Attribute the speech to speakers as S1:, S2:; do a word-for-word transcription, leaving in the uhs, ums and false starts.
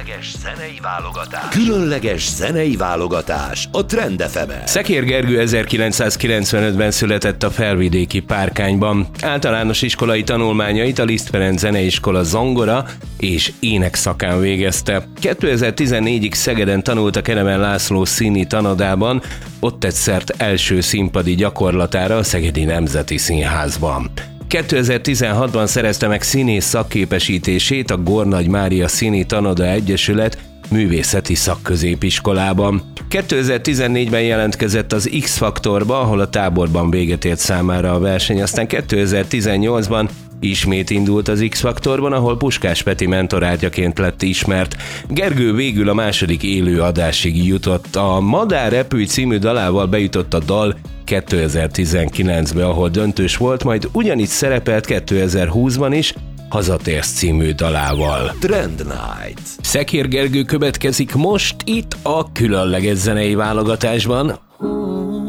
S1: Különleges zenei válogatás. Különleges zenei válogatás a Trend ef emen.
S2: Szekér Gergő ezerkilencszázkilencvenötben született a felvidéki Párkányban. Általános iskolai tanulmányait a Liszt Ferenc Zeneiskola zongora és ének szakán végezte. kétezer-tizennégyig Szegeden tanult a Kenemen László Színi Tanodában, ott tett szert első színpadi gyakorlatára a Szegedi Nemzeti Színházban. kétezer-tizenhatban szerezte meg színész szakképesítését a Gornagy Mária Színi Tanoda Egyesület művészeti szakközépiskolában. kétezer-tizennégyben jelentkezett az X-faktorba, ahol a táborban véget ért számára a verseny, aztán kétezer-tizennyolcban ismét indult az X-faktorban, ahol Puskás Peti mentorátjaként lett ismert. Gergő végül a második élő adásig jutott. A Madár repülj című dalával bejutott a dal kétezer-tizenkilencbe, ahol döntős volt, majd ugyanígy szerepelt kétezer-húszban is, Hazatérsz című dalával.
S1: Trend Night.
S2: Szekér Gergő következik most itt a különleges zenei válogatásban.